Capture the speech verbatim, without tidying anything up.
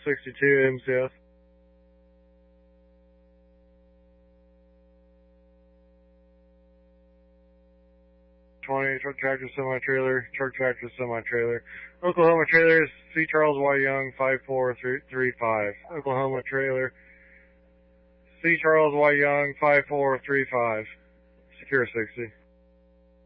sixty-two M C S. twenty, truck tractor, semi-trailer, truck tractor, semi-trailer. Oklahoma trailers, C. Charles Y. Young, five four three five. Oklahoma trailer, C. Charles Y. Young, five four three five. Secure sixty.